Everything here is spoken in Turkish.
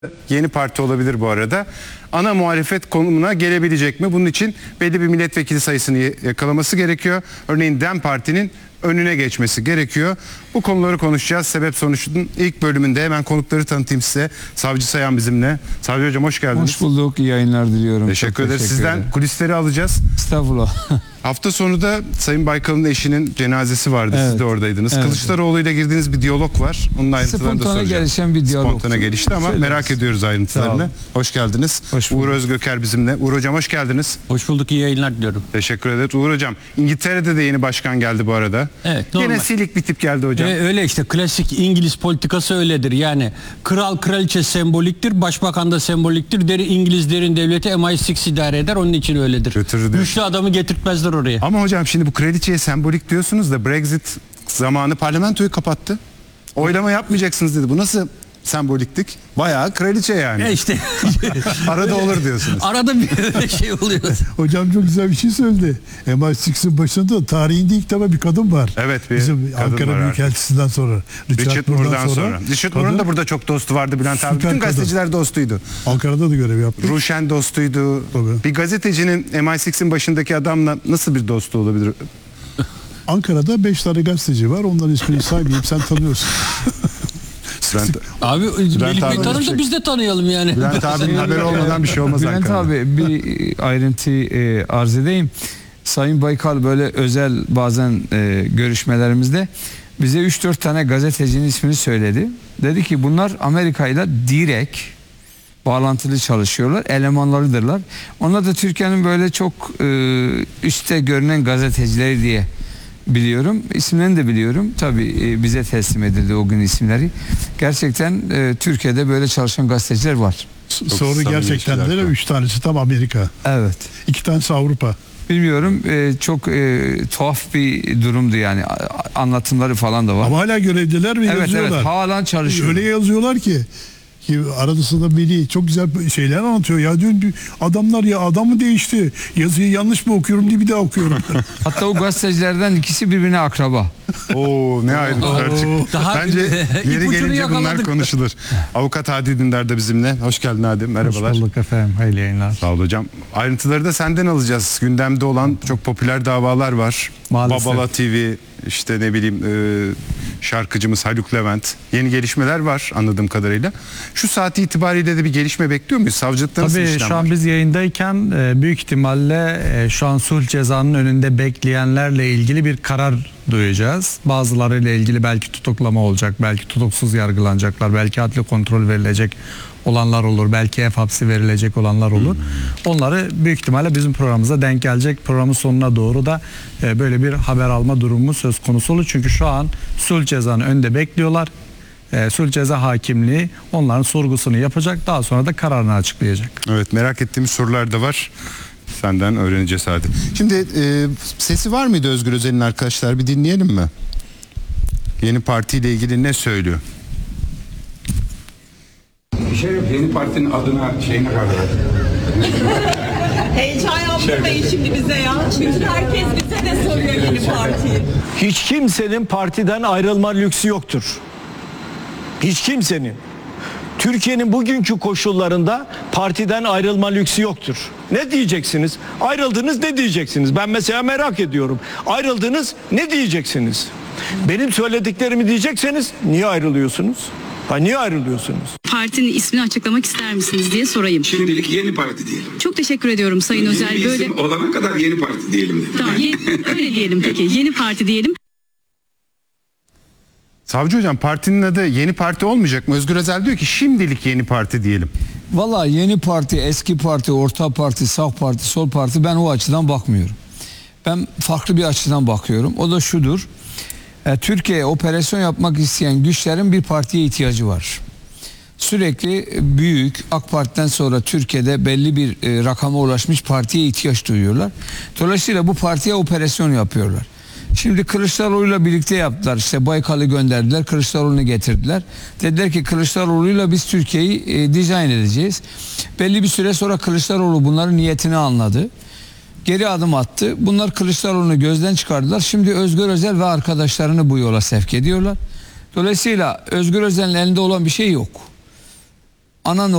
Yeni parti olabilir bu arada. Ana muhalefet konumuna gelebilecek mi? Bunun için belli bir milletvekili sayısını yakalaması gerekiyor. Örneğin DEM Parti'nin önüne geçmesi gerekiyor. Bu konuları konuşacağız. Sebep sonuç'un ilk bölümünde hemen konukları tanıtayım size. Savcı Sayan bizimle. Savcı Hocam hoş geldiniz. Hoş bulduk. İyi yayınlar diliyorum. Teşekkür ederiz. Sizden kulisleri alacağız. Estağfurullah. Hafta sonu da Sayın Baykal'ın eşinin cenazesi vardı. Evet. Siz de oradaydınız. Evet. Kılıçdaroğlu ile girdiğiniz bir diyalog var. Onun ayrıntılarını da soracağım. Gelişen bir diyalog. Spontane gelişti ama merak ediyoruz ayrıntılarını. Hoş geldiniz. Hoş Uğur Özgöker bizimle. Uğur Hocam hoş geldiniz. Hoş bulduk. İyi yayınlar diliyorum. Teşekkür ederiz. Uğur Hocam, İngiltere'de de yeni başkan geldi bu arada. Evet. Yine silik bir tip geldi hocam. Öyle işte, klasik İngiliz politikası öyledir. Yani kral kraliçe semboliktir, başbakan da semboliktir. İngilizlerin devleti MI6 idare eder, onun için öyledir. Güçlü adamı getirtmezler oraya. Ama hocam şimdi bu kraliçeye sembolik diyorsunuz da Brexit zamanı parlamentoyu kapattı. Oylama yapmayacaksınız dedi. Bu nasıl semboliktik? Bayağı kraliçe yani. İşte. Arada olur diyorsunuz. Arada bir şey oluyor. Hocam çok güzel bir şey söyledi. MI6'ın başında tarihinde ilk defa bir kadın var. Evet, bir bizim Ankara Büyükelçisi'nden sonra. Richard Moore'dan sonra. Richard Moore'un da burada çok dostu vardı Bülent abi. Bütün gazeteciler dostuydu. Ankara'da da görev yaptı. Ruşen dostuydu. Tabii. Bir gazetecinin MI6'in başındaki adamla nasıl bir dostu olabilir? Ankara'da 5 tane gazeteci var. Onların ismini saymayayım. Sen tanıyorsun. Abi Melih Bey tanım da biz de tanıyalım yani. Bülent abinin haberi olmadan bir şey olmaz. Bülent abi bir ayrıntı arz edeyim. Sayın Baykal böyle özel bazen görüşmelerimizde bize 3-4 tane gazetecinin ismini söyledi. Dedi ki bunlar Amerika ile direkt bağlantılı çalışıyorlar, elemanlarıdırlar. Onlar da Türkiye'nin böyle çok üstte görünen gazetecileri diye biliyorum. İsimlerini de biliyorum. Tabii bize teslim edildi o gün isimleri. Gerçekten Türkiye'de böyle çalışan gazeteciler var. Sonra gerçekten de 3 tanesi tam Amerika. Evet. 2 tanesi Avrupa. Bilmiyorum, çok tuhaf bir durumdu yani, anlatımları falan da var. Ama hala görevdeler ve yazıyorlar. Evet, hala çalışıyor. Öyle yazıyorlar ki arasında Melih çok güzel şeyler anlatıyor. Ya diyor adamlar ya adam mı değişti? Yazıyı yanlış mı okuyorum diye bir daha okuyorum. Hatta o gazetecilerden ikisi birbirine akraba. Oo, ne ayrıntılar çıktı. Bence yeri gelince bunlar konuşulur. Avukat Hadi Dündar da bizimle. Hoş geldin Hadi. Merhabalar. Hoş bulduk efendim. Hayırlı yayınlar. Sağ ol hocam. Ayrıntıları da senden alacağız. Gündemde olan çok popüler davalar var. Maalesef. Babala TV, işte ne bileyim şarkıcımız Haluk Levent. Yeni gelişmeler var anladığım kadarıyla. Şu saat itibariyle de bir gelişme bekliyor muyuz? Savcılıkta nasıl işlem var? Tabii şu an biz yayındayken büyük ihtimalle şu an sulh cezanın önünde bekleyenlerle ilgili bir karar duyacağız. Bazılarıyla ilgili belki tutuklama olacak, belki tutuksuz yargılanacaklar, belki adli kontrol verilecek olanlar olur, belki ev hapsi verilecek olanlar olur. Onları büyük ihtimalle bizim programımıza denk gelecek. Programın sonuna doğru da böyle bir haber alma durumu söz konusu olur. Çünkü şu an sulh cezanın önünde bekliyorlar. Sulh ceza hakimliği onların sorgusunu yapacak, daha sonra da kararını açıklayacak. Evet, merak ettiğimiz sorular da var. Senden öğreneceğiz hadi. Şimdi sesi var mıydı Özgür Özel'in arkadaşlar? Bir dinleyelim mi? Yeni partiyle ilgili ne söylüyor? Bir şey yok. Yeni partinin adına şeyine karar verdim. Heyecan yaptırmayın şimdi bize ya. Çünkü herkes bize de soruyor yeni partiyi. Hiç kimsenin partiden ayrılma lüksü yoktur. Hiç kimsenin. Türkiye'nin bugünkü koşullarında partiden ayrılma lüksü yoktur. Ne diyeceksiniz? Ayrıldınız, ne diyeceksiniz? Ben mesela merak ediyorum. Ayrıldınız, ne diyeceksiniz? Benim söylediklerimi diyecekseniz niye ayrılıyorsunuz? Niye ayrılıyorsunuz? Partinin ismini açıklamak ister misiniz diye sorayım. Şimdilik Yeni Parti diyelim. Çok teşekkür ediyorum Sayın Özel. Bir böyle isim olana kadar Yeni Parti diyelim. Tamam, öyle diyelim peki. Yeni Parti diyelim. Savcı hocam, partinin adı Yeni Parti olmayacak mı? Özgür Özel diyor ki şimdilik Yeni Parti diyelim. Valla yeni parti, eski parti, orta parti, sağ parti, sol parti, ben o açıdan bakmıyorum. Ben farklı bir açıdan bakıyorum. O da şudur. Türkiye'ye operasyon yapmak isteyen güçlerin bir partiye ihtiyacı var. Sürekli büyük, AK Parti'den sonra Türkiye'de belli bir rakama ulaşmış partiye ihtiyaç duyuyorlar. Dolayısıyla bu partiye operasyon yapıyorlar. Şimdi Kılıçdaroğlu'yla birlikte yaptılar. İşte Baykal'ı gönderdiler, Kılıçdaroğlu'nu getirdiler. Dediler ki Kılıçdaroğlu'yla biz Türkiye'yi dizayn edeceğiz. Belli bir süre sonra Kılıçdaroğlu bunların niyetini anladı. Geri adım attı. Bunlar Kılıçdaroğlu'nu gözden çıkardılar. Şimdi Özgür Özel ve arkadaşlarını bu yola sevk ediyorlar. Dolayısıyla Özgür Özel'in elinde olan bir şey yok. ana